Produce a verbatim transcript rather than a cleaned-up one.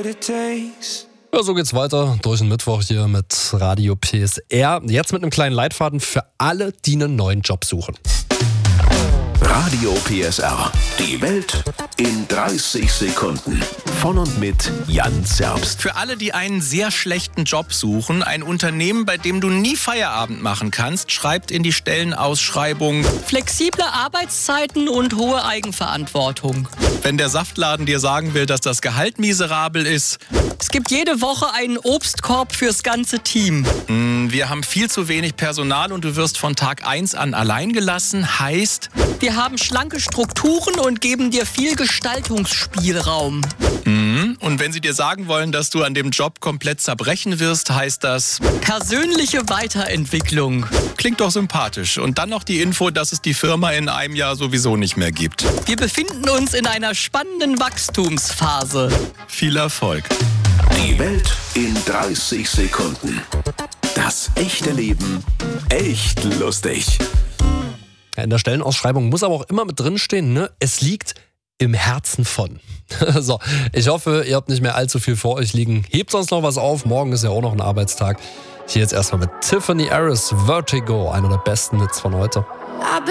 what it takes. Ja, so geht's weiter durch den Mittwoch hier mit Radio P S R. Jetzt mit einem kleinen Leitfaden für alle, die einen neuen Job suchen. Radio P S R. Die Welt in dreißig Sekunden. Von und mit Jan Zerbst. Für alle, die einen sehr schlechten Job suchen, ein Unternehmen, bei dem du nie Feierabend machen kannst, schreibt in die Stellenausschreibung: flexible Arbeitszeiten und hohe Eigenverantwortung. Wenn der Saftladen dir sagen will, dass das Gehalt miserabel ist. Es gibt jede Woche einen Obstkorb fürs ganze Team. Wir haben viel zu wenig Personal und du wirst von Tag eins an allein gelassen. Heißt, wir haben schlanke Strukturen und geben dir viel Gestaltungsspielraum. Und wenn sie dir sagen wollen, dass du an dem Job komplett zerbrechen wirst, heißt das persönliche Weiterentwicklung. Klingt doch sympathisch. Und dann noch die Info, dass es die Firma in einem Jahr sowieso nicht mehr gibt. Wir befinden uns in einer spannenden Wachstumsphase. Viel Erfolg. Die Welt in dreißig Sekunden. Das echte Leben echt lustig. In der Stellenausschreibung muss aber auch immer mit drinstehen, ne? Es liegt im Herzen von. So, ich hoffe, ihr habt nicht mehr allzu viel vor euch liegen. Hebt sonst noch was auf. Morgen ist ja auch noch ein Arbeitstag. Hier jetzt erstmal mit Tiffany Harris, Vertigo, einer der besten Hits von heute.